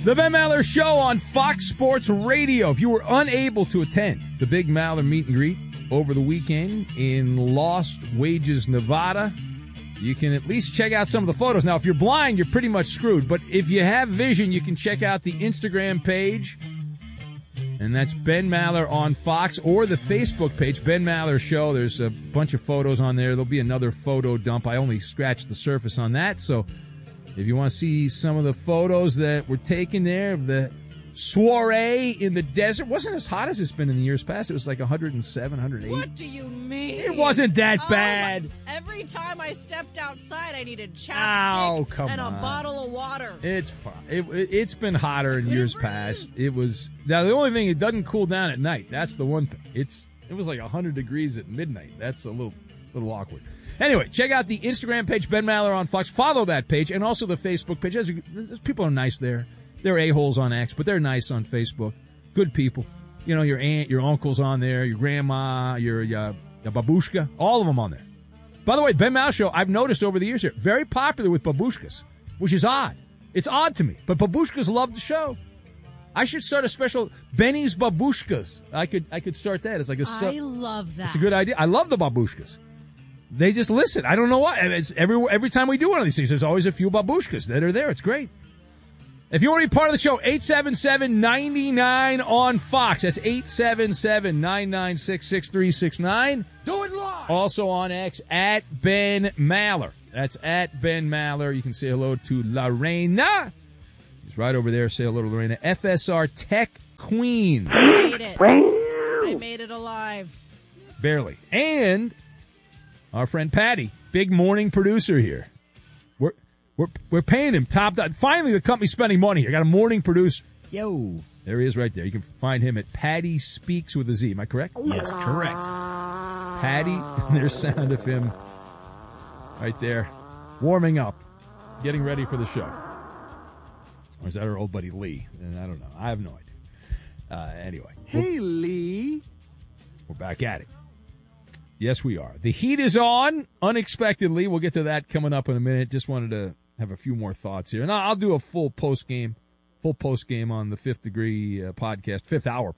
The Ben Maller Show on Fox Sports Radio. If you were unable to attend the Big Maller meet and greet over the weekend in Lost Wages, Nevada, you can at least check out some of the photos. Now, if you're blind, you're pretty much screwed. But if you have vision, you can check out the Instagram page. And that's Ben Maller on Fox, or the Facebook page, Ben Maller Show. There's a bunch of photos on there. There'll be another photo dump. I only scratched the surface on that. So if you want to see some of the photos that were taken there of the soiree in the desert, wasn't as hot as it's been in the years past. It was like 107, 108. What do you mean? It wasn't that bad. Every time I stepped outside, I needed chapstick and a bottle of water. It's fine. It's been hotter in years past. It was. Now, the only thing, it doesn't cool down at night. That's the one thing. It was like 100 degrees at midnight. That's a little awkward. Anyway, check out the Instagram page, Ben Maller on Fox. Follow that page, and also the Facebook page. People are nice there. They're a-holes on X, but they're nice on Facebook. Good people. You know, your aunt, your uncle's on there, your grandma, your babushka, all of them on there. By the way, Ben Maller Show, I've noticed over the years here, very popular with babushkas, which is odd. It's odd to me, but babushkas love the show. I should start a special Benny's Babushkas. I could start that. It's like I love that. It's a good idea. I love the babushkas. They just listen. I don't know why. It's every time we do one of these things, there's always a few babushkas that are there. It's great. If you want to be part of the show, 877-99 on Fox. That's 877-996-6369. Do it live. Also on X, at Ben Maller. That's at Ben Maller. You can say hello to Lorena. She's right over there. Say hello to Lorena. FSR Tech Queen. I made it. I made it alive. Barely. And our friend Patty, big morning producer here. We're paying him top. Finally, the company's spending money. I got a morning producer. Yo. There he is right there. You can find him at Patty Speaks with a Z. Am I correct? Yes, correct. Patty, there's sound of him right there, warming up, getting ready for the show. Or is that our old buddy Lee? And I don't know. I have no idea. Anyway. Hey, Lee. We're back at it. Yes, we are. The heat is on, unexpectedly. We'll get to that coming up in a minute. Just wanted to have a few more thoughts here. And I'll do a full post game on the Fifth Degree podcast, Fifth Hour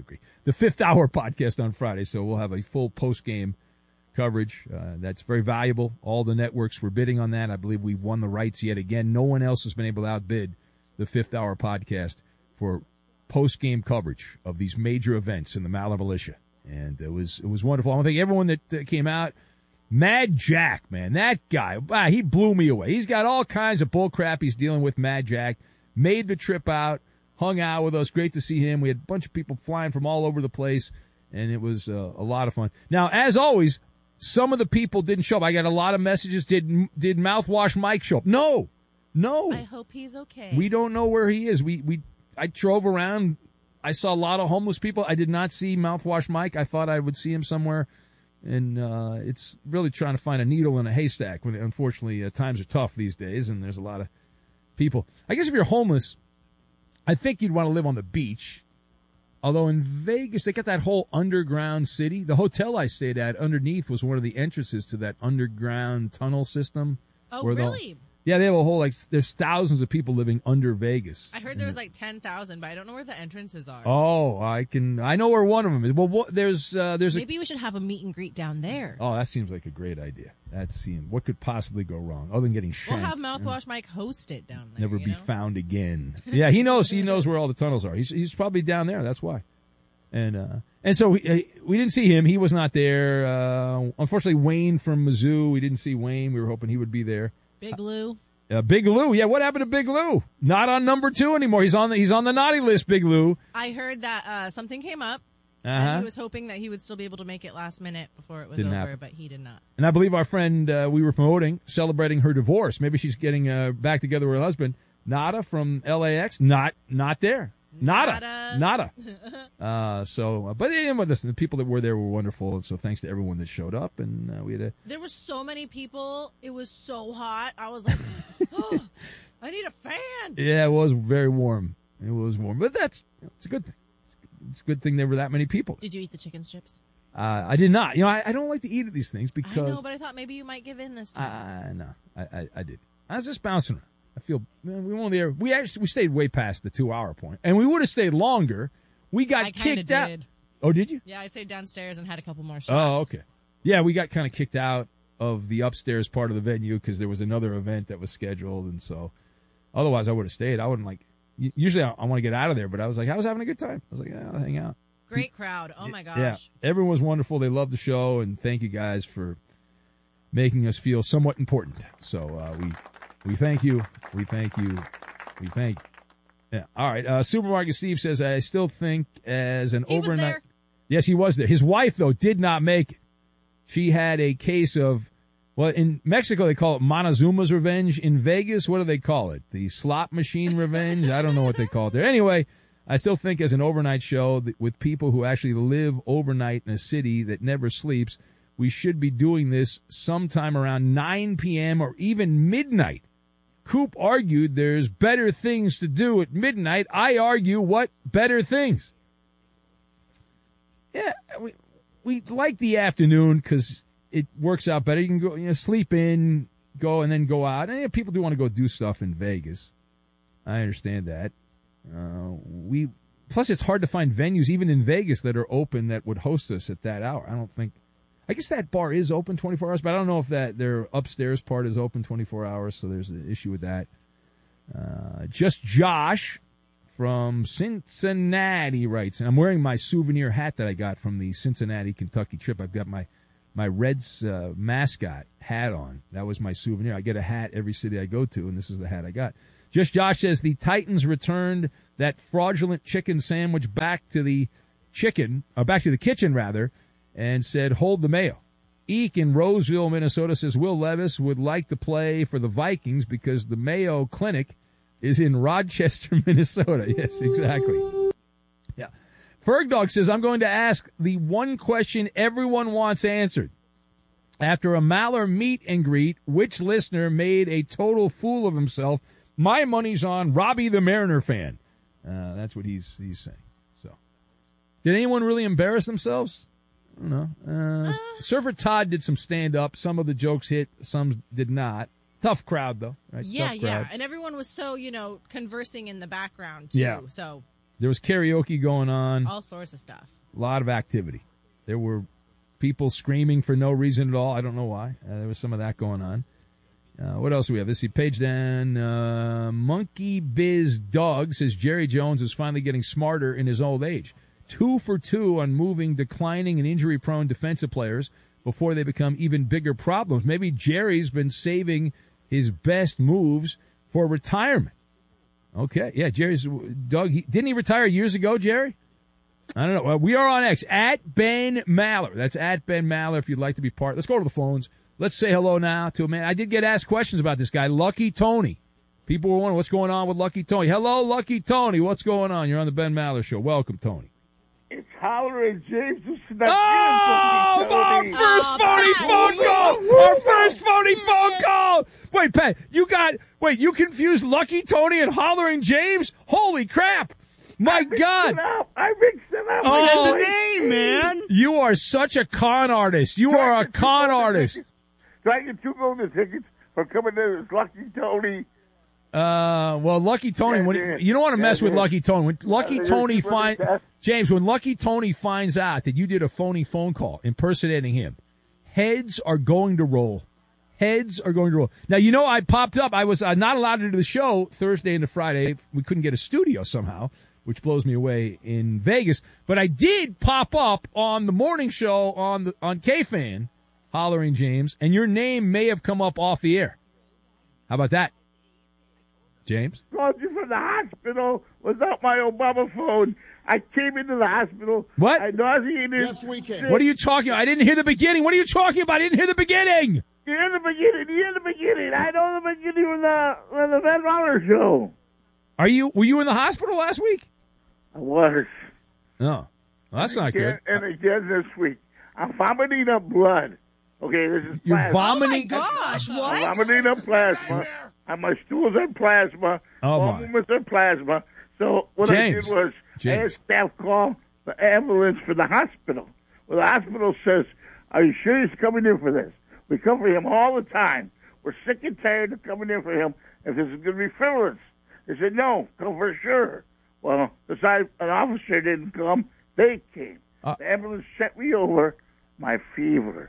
podcast on Friday. So we'll have a full post game coverage. That's very valuable. All the networks were bidding on that. I believe we won the rights yet again. No one else has been able to outbid the Fifth Hour podcast for post game coverage of these major events in the Maller Militia. And it was wonderful. I want to thank everyone that came out. Mad Jack, man, that guy, he blew me away. He's got all kinds of bull crap he's dealing with. Mad Jack made the trip out, hung out with us. Great to see him. We had a bunch of people flying from all over the place, and it was a lot of fun. Now, as always, some of the people didn't show up. I got a lot of messages. Did Mouthwash Mike show up? No. I hope he's okay. We don't know where he is. I drove around. I saw a lot of homeless people. I did not see Mouthwash Mike. I thought I would see him somewhere. And it's really trying to find a needle in a haystack. When unfortunately, times are tough these days, and there's a lot of people. I guess if you're homeless, I think you'd want to live on the beach. Although in Vegas, they got that whole underground city. The hotel I stayed at underneath was one of the entrances to that underground tunnel system. Oh, really? Yeah, they have a whole, there's thousands of people living under Vegas. I heard there was 10,000, but I don't know where the entrances are. Oh, I know where one of them is. Well, there's maybe we should have a meet and greet down there. Oh, that seems like a great idea. What could possibly go wrong other than getting shanked? We'll have Mouthwash Mike host it down there. Never be found again. Yeah, he knows where all the tunnels are. He's probably down there. That's why. And so we didn't see him. He was not there. Unfortunately, Wayne from Mizzou, we didn't see Wayne. We were hoping he would be there. Big Lou. Big Lou. Yeah, what happened to Big Lou? Not on number 2 anymore. He's on the naughty list, Big Lou. I heard that something came up. And he was hoping that he would still be able to make it last minute before it was over, but he did not. And I believe our friend we were promoting, celebrating her divorce. Maybe she's getting back together with her husband. Nada from LAX, not there. Nada. But listen, the people that were there were wonderful, and so thanks to everyone that showed up. And there were so many people. It was so hot. I was like, oh, I need a fan. Yeah, it was very warm. It was warm, but it's a good thing. It's a good thing there were that many people. Did you eat the chicken strips? I did not. I don't like to eat at these things because I know, but I thought maybe you might give in this time. No, I did. I was just bouncing around. I feel we were only there. We stayed way past the 2-hour point, and we would have stayed longer. We got kicked out. Oh, did you? Yeah, I stayed downstairs and had a couple more shots. Oh, okay. Yeah, we got kind of kicked out of the upstairs part of the venue because there was another event that was scheduled, and so otherwise I would have stayed. I wouldn't usually I want to get out of there, but I was having a good time. I was like, yeah, I'll hang out. Great crowd. Oh my gosh. Yeah, everyone was wonderful. They loved the show, and thank you guys for making us feel somewhat important. So we thank you. We thank you. We thank you. Yeah. All right. Supermarket Steve says, I still think as an He overnight. was there. Yes, he was there. His wife, though, did not make it. She had a case of, well, in Mexico they call it Montezuma's revenge. In Vegas, what do they call it? The slot machine revenge? I don't know what they call it there. Anyway, I still think as an overnight show with people who actually live overnight in a city that never sleeps, we should be doing this sometime around 9 p.m. or even midnight. Coop argued there's better things to do at midnight. I argue, what better things? Yeah, we like the afternoon because it works out better. You can go, sleep in, go, and then go out. And people do want to go do stuff in Vegas. I understand that. Plus it's hard to find venues even in Vegas that are open that would host us at that hour. I guess that bar is open 24 hours, but I don't know if their upstairs part is open 24 hours, so there's an issue with that. Just Josh from Cincinnati writes, and I'm wearing my souvenir hat that I got from the Cincinnati, Kentucky trip. I've got my Reds mascot hat on. That was my souvenir. I get a hat every city I go to, and this is the hat I got. Just Josh says the Titans returned that fraudulent chicken sandwich back to the kitchen, and said, hold the mayo. Eek in Roseville, Minnesota says Will Levis would like to play for the Vikings because the Mayo Clinic is in Rochester, Minnesota. Yes, exactly. Yeah. Fergdog says, I'm going to ask the one question everyone wants answered. After a Maller meet and greet, which listener made a total fool of himself? My money's on Robbie the Mariner fan. That's what he's saying. So, did anyone really embarrass themselves? I don't know. Surfer Todd did some stand-up. Some of the jokes hit, some did not. Tough crowd, though. Right? Yeah, Tough crowd. And everyone was so, conversing in the background, too. Yeah. So there was karaoke going on. All sorts of stuff. A lot of activity. There were people screaming for no reason at all. I don't know why. There was some of that going on. What else do we have? Let's see. Page down. Monkey Biz Dog says Jerry Jones is finally getting smarter in his old age. 2 for 2 on moving declining and injury-prone defensive players before they become even bigger problems. Maybe Jerry's been saving his best moves for retirement. Okay, yeah, Jerry's Doug. Didn't he retire years ago, Jerry? I don't know. We are on X at Ben Maller. That's at Ben Maller. If you'd like to be part, let's go to the phones. Let's say hello now to a man. I did get asked questions about this guy, Lucky Tony. People were wondering what's going on with Lucky Tony. Hello, Lucky Tony. What's going on? You're on the Ben Maller Show. Welcome, Tony. It's Hollering James. Our first phony phone call! Our first phony phone call! Wait, Pat, you confused Lucky Tony and Hollering James? Holy crap! My God! I mixed it up. Said the name, man. You are such a con artist. You are a con artist. Do I get 2 golden tickets for coming in as Lucky Tony? Well, Lucky Tony, you don't want to mess with Lucky Tony. When Lucky Tony when Lucky Tony finds out that you did a phony phone call impersonating him, heads are going to roll. Heads are going to roll. Now, I popped up. I was not allowed to do the show Thursday into Friday. We couldn't get a studio somehow, which blows me away in Vegas. But I did pop up on the morning show on KFan, Hollering James, and your name may have come up off the air. How about that? James? Called you from the hospital without my Obama phone. I came into the hospital. What? I nauseated. Yes, we can. What are you talking about? I didn't hear the beginning. What are you talking about? I didn't hear the beginning. You're in the beginning. I know the beginning of the Ben Maller Show. Were you in the hospital last week? I was. No. Well, that's not good. And again this week. I'm vomiting up blood. Okay, this is You're plasma. vomiting? Oh, my gosh, what? I'm vomiting up plasma. And my stool's in plasma. Oh, my. Movements in plasma. So what James. I did was I had staff call the ambulance for the hospital. Well, the hospital says, are you sure he's coming in for this? We come for him all the time. We're sick and tired of coming in for him. if this is going to be frivolous. They said, no, come for sure. Well, besides an officer didn't come, they came. The ambulance sent me over. My fever,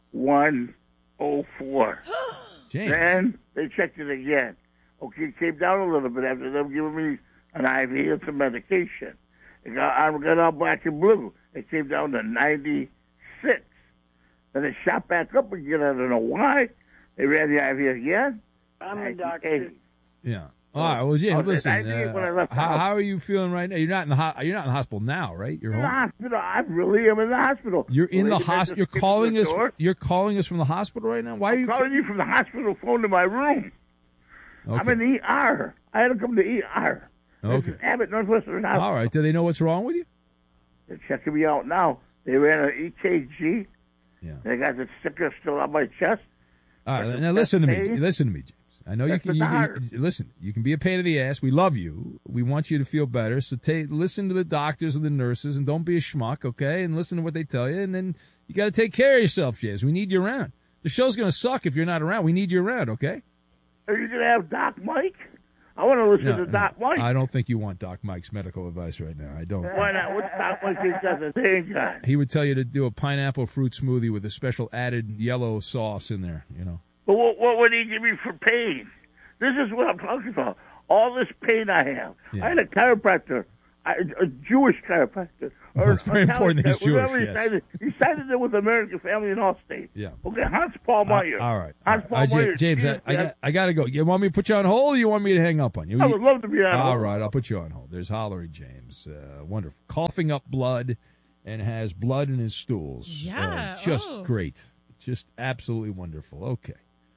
104. Then they checked it again. Okay, it came down a little bit after them giving me an IV and some medication. I got all black and blue. It came down to 96. Then it shot back up again. I don't know why. They ran the IV again. I'm a doctor. Yeah. All right. Well, James, listen. How are you feeling right now? You're not in the hospital now, right? You're home. In the hospital. I really am in the hospital. You're in the hospital. You're calling us. You're calling us from the hospital right now. Why are you calling you from the hospital phone to my room? Okay. I'm in the ER. I had to come to ER. Okay. Abbott Northwestern Hospital. All right. Do they know what's wrong with you? They're checking me out now. They ran an EKG. Yeah. They got the sticker still on my chest. All right. Now listen to me. Listen to me, James. I know you can listen. You can be a pain in the ass. We love you. We want you to feel better. So listen to the doctors and the nurses, and don't be a schmuck, okay? And listen to what they tell you. And then you got to take care of yourself, James. We need you around. The show's going to suck if you're not around. We need you around, okay? Are you going to have Doc Mike? I want to listen to Doc Mike. I don't think you want Doc Mike's medical advice right now. I don't. Why not? What's Doc Mike got to say? He would tell you to do a pineapple fruit smoothie with a special added yellow sauce in there, you know. But what would he give me for pain? This is what I'm talking about. All this pain I have. Yeah. I had a chiropractor, a Jewish chiropractor. It's very important that he's Jewish, yes. He signed it with American Family and Allstate. Yeah. Okay, Hans Paul Meyer. All right. Hans Paul Meyer. James, I got to go. You want me to put you on hold, or you want me to hang up on you? I would love to be on hold. All right, I'll put you on hold. There's Hollery James. Wonderful. Coughing up blood and has blood in his stools. Yeah. Just great. Just absolutely wonderful. Okay.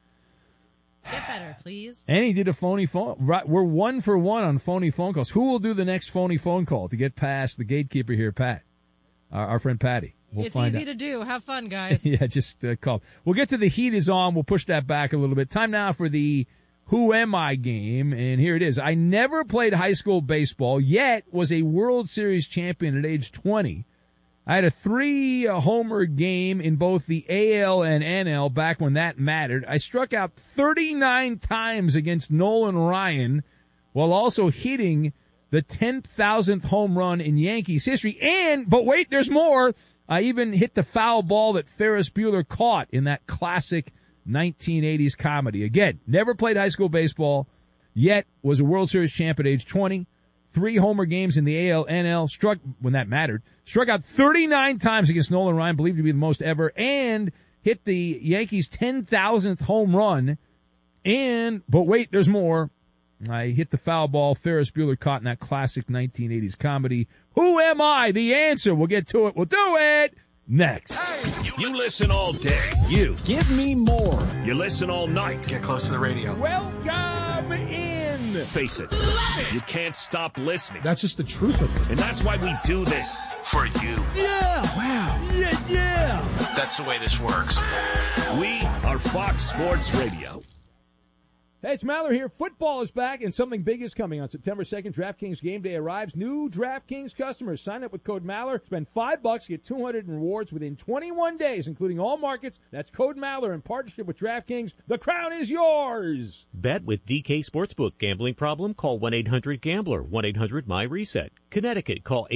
Get better, please. And he did a phony phone. Right, we're 1 for 1 on phony phone calls. Who will do the next phony phone call to get past the gatekeeper here, Pat? Our friend Patty. It's easy to do. Have fun, guys. Yeah, just call. We'll get to the heat is on. We'll push that back a little bit. Time now for the Who Am I game, and here it is. I never played high school baseball, yet was a World Series champion at age 20. I had a 3-homer game in both the AL and NL back when that mattered. I struck out 39 times against Nolan Ryan while also hitting the 10,000th home run in Yankees history. But wait, there's more. I even hit the foul ball that Ferris Bueller caught in that classic 1980s comedy. Again, never played high school baseball, yet was a World Series champ at age 20. 3-homer games in the AL, NL, struck when that mattered. Struck out 39 times against Nolan Ryan, believed to be the most ever, and hit the Yankees' 10,000th home run. But wait, there's more. I hit the foul ball Ferris Bueller caught in that classic 1980s comedy. Who am I? The answer. We'll get to it. We'll do it next. You listen all day. You. Give me more. You listen all night. Get close to the radio. Welcome in. Face it. You can't stop listening. That's just the truth of it. And that's why we do this. For you. Yeah. Wow. Yeah. That's the way this works. We are Fox Sports Radio. Hey, it's Maller here. Football is back, and something big is coming. On September 2nd, DraftKings Game Day arrives. New DraftKings customers sign up with code Maller. Spend $5, get 200 in rewards within 21 days, including all markets. That's code Maller in partnership with DraftKings. The crown is yours. Bet with DK Sportsbook. Gambling problem? Call 1-800-GAMBLER. 1-800-MY-RESET. Connecticut. Call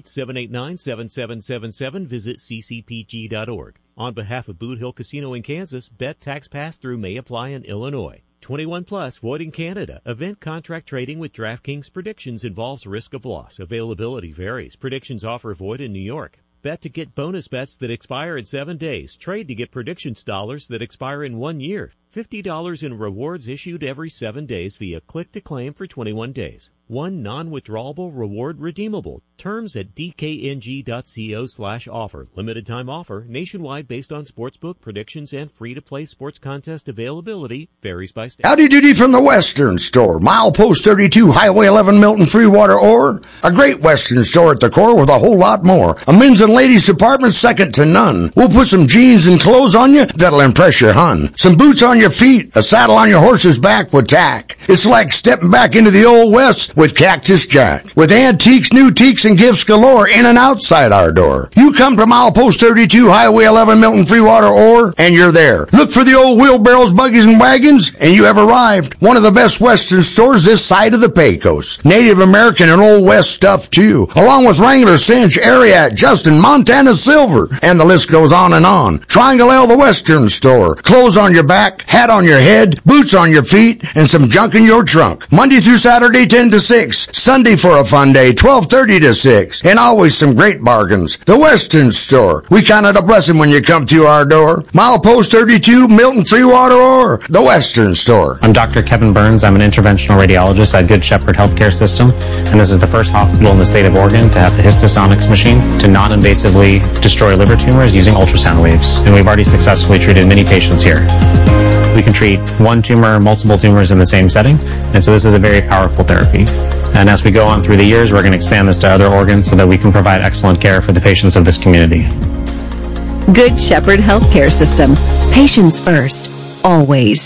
888-789-7777. Visit ccpg.org. On behalf of Boot Hill Casino in Kansas, bet tax pass-through may apply in Illinois. 21 plus, void in Canada. Event contract trading with DraftKings predictions involves risk of loss. Availability varies. Predictions offer void in New York. Bet to get bonus bets that expire in 7 days. Trade to get predictions dollars that expire in 1 year. $50 in rewards issued every 7 days via click-to-claim for 21 days. One non-withdrawable reward redeemable. Terms at dkng.co/offer. Limited time offer. Nationwide based on sportsbook predictions and free-to-play sports contest availability. Varies by state. Howdy doody from the Western Store. Milepost 32, Highway 11, Milton, Freewater, or a great Western store at the core with a whole lot more. A men's and ladies department second to none. We'll put some jeans and clothes on you that'll impress your hun. Some boots on your feet, a saddle on your horse's back with tack. It's like stepping back into the Old West with Cactus Jack. With antiques, new teaks, and gifts galore in and outside our door. You come to Milepost 32, Highway 11, Milton Freewater, Ore, and you're there. Look for the old wheelbarrows, buggies, and wagons, and you have arrived. One of the best Western stores this side of the Pecos. Native American and Old West stuff, too. Along with Wrangler, Cinch, Ariat, Justin, Montana Silver, and the list goes on and on. Triangle L, the Western store. Clothes on your back, hat on your head, boots on your feet, and some junk in your trunk. Monday through Saturday, 10 to 6. Sunday for a fun day, 12:30 to 6. And always some great bargains. The Western store. We count it a blessing when you come to our door. Milepost 32, Milton Freewater, or the Western store. I'm Dr. Kevin Burns. I'm an interventional radiologist at Good Shepherd Healthcare System, and this is the first hospital in the state of Oregon to have the Histosonics machine to non-invasively destroy liver tumors using ultrasound waves. And we've already successfully treated many patients here. We can treat one tumor, multiple tumors in the same setting, and so this is a very powerful therapy. And as we go on through the years, we're going to expand this to other organs so that we can provide excellent care for the patients of this community. Good Shepherd Healthcare System. Patients first. Always.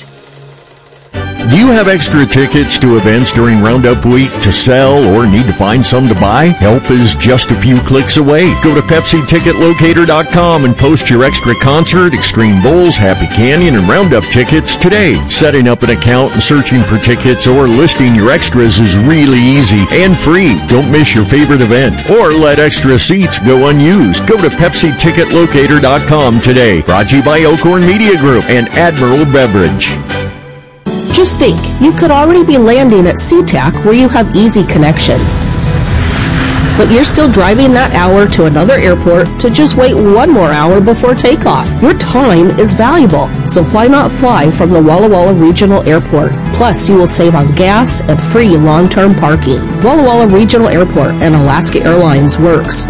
Do you have extra tickets to events during Roundup Week to sell or need to find some to buy? Help is just a few clicks away. Go to PepsiTicketLocator.com and post your extra concert, Extreme Bowls, Happy Canyon, and Roundup tickets today. Setting up an account and searching for tickets or listing your extras is really easy and free. Don't miss your favorite event or let extra seats go unused. Go to PepsiTicketLocator.com today. Brought to you by Elkhorn Media Group and Admiral Beverage. Just think, you could already be landing at SeaTac where you have easy connections. But you're still driving that hour to another airport to just wait one more hour before takeoff. Your time is valuable, so why not fly from the Walla Walla Regional Airport? Plus, you will save on gas and free long-term parking. Walla Walla Regional Airport and Alaska Airlines works.